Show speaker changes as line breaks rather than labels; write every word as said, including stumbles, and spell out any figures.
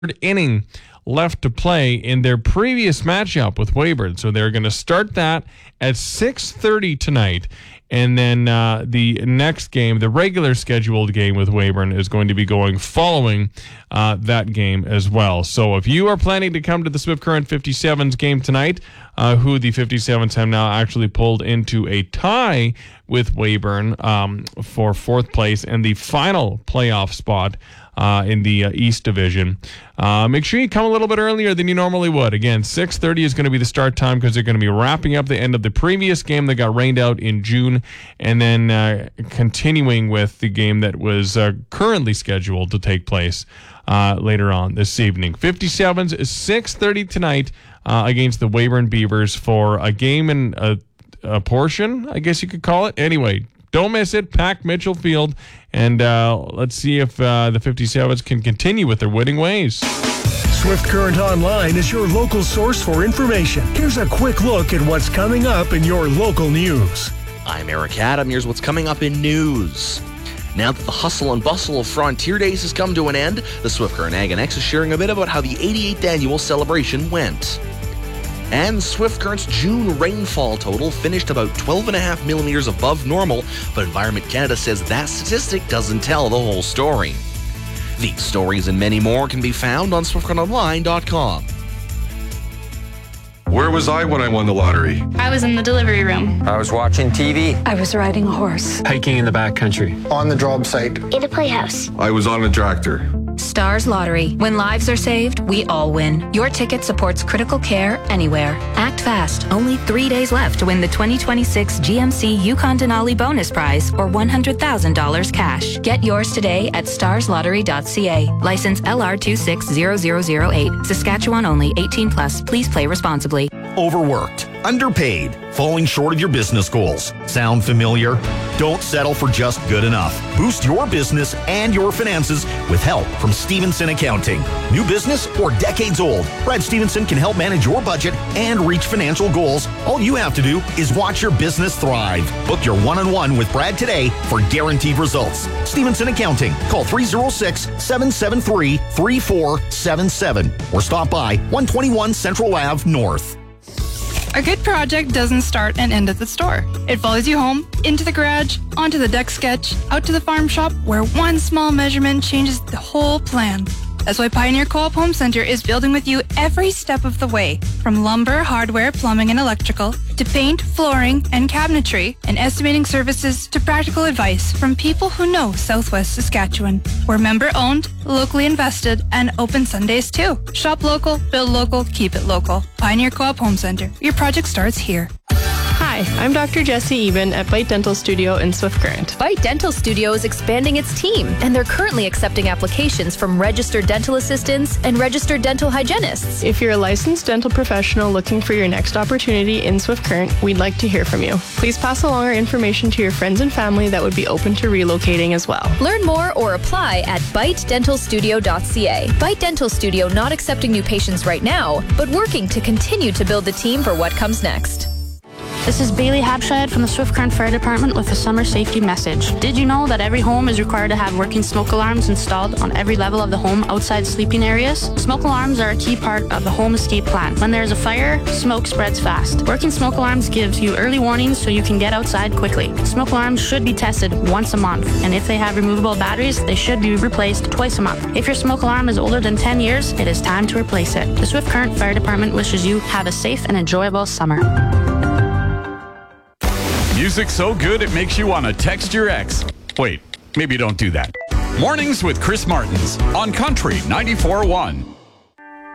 inning left to play in their previous matchup with Weyburn. So they're going to start that at six thirty tonight. And then uh, the next game, the regular scheduled game with Weyburn, is going to be going following uh, that game as well. So if you are planning to come to the Swift Current fifty-sevens game tonight, uh, who the fifty-sevens have now actually pulled into a tie with Weyburn um, for fourth place and the final playoff spot uh, in the uh, East Division. Uh, make sure you come a little bit earlier than you normally would. Again, six thirty is going to be the start time because they're going to be wrapping up the end of the previous game that got rained out in June and then uh, continuing with the game that was uh, currently scheduled to take place uh, later on this evening. fifty-sevens is six thirty tonight uh, against the Weyburn Beavers for a game and a, a portion, I guess you could call it. Anyway, don't miss it. Pack Mitchell Field. And uh, let's see if uh, the fifty-sevens can continue with their winning ways.
Swift Current Online is your local source for information. Here's a quick look at what's coming up in your local news.
I'm Eric Adam. Here's what's coming up in news. Now that the hustle and bustle of Frontier Days has come to an end, the Swift Current Ag and X is sharing a bit about how the eighty-eighth annual celebration went. And Swift Current's June rainfall total finished about twelve point five millimeters above normal, but Environment Canada says that statistic doesn't tell the whole story. These stories and many more can be found on swift current online dot com.
Where was I when I won the lottery?
I was in the delivery room.
I was watching T V.
I was riding a horse.
Hiking in the backcountry.
On the job site.
In a playhouse.
I was on a tractor.
Stars Lottery. When lives are saved, we all win. Your ticket supports critical care anywhere. Act fast. Only three days left to win the twenty twenty-six G M C Yukon Denali bonus prize or one hundred thousand dollars cash. Get yours today at stars lottery dot c a. License L R two six zero zero zero eight. Saskatchewan only. eighteen plus. Please play responsibly.
Overworked, underpaid, falling short of your business goals. Sound familiar? Don't settle for just good enough. Boost your business and your finances with help from Stevenson Accounting. New business or decades old, Brad Stevenson can help manage your budget and reach financial goals. All you have to do is watch your business thrive. Book your one-on-one with Brad today for guaranteed results. Stevenson Accounting. Call three oh six, seven seven three, three four seven seven or stop by one twenty-one Central Avenue North.
A good project doesn't start and end at the store. It follows you home, into the garage, onto the deck sketch, out to the farm shop, where one small measurement changes the whole plan. That's why Pioneer Co-op Home Center is building with you every step of the way, from lumber, hardware, plumbing, and electrical, to paint, flooring, and cabinetry, and estimating services to practical advice from people who know Southwest Saskatchewan. We're member-owned, locally invested, and open Sundays too. Shop local, build local, keep it local. Pioneer Co-op Home Center. Your project starts here.
Hi, I'm Doctor Jessie Eben at Bite Dental Studio in Swift Current.
Bite Dental Studio is expanding its team, and they're currently accepting applications from registered dental assistants and registered dental hygienists.
If you're a licensed dental professional looking for your next opportunity in Swift Current, we'd like to hear from you. Please pass along our information to your friends and family that would be open to relocating as well.
Learn more or apply at bite dental studio dot c a. Bite Dental Studio not accepting new patients right now, but working to continue to build the team for what comes next.
This is Bailey Habshad from the Swift Current Fire Department with a summer safety message. Did you know that every home is required to have working smoke alarms installed on every level of the home outside sleeping areas? Smoke alarms are a key part of the home escape plan. When there's a fire, smoke spreads fast. Working smoke alarms gives you early warnings so you can get outside quickly. Smoke alarms should be tested once a month, and if they have removable batteries, they should be replaced twice a month. If your smoke alarm is older than ten years, it is time to replace it. The Swift Current Fire Department wishes you have a safe and enjoyable summer.
Music so good it makes you want to text your ex. Wait, maybe don't do that. Mornings with Chris Martins on Country ninety-four point one.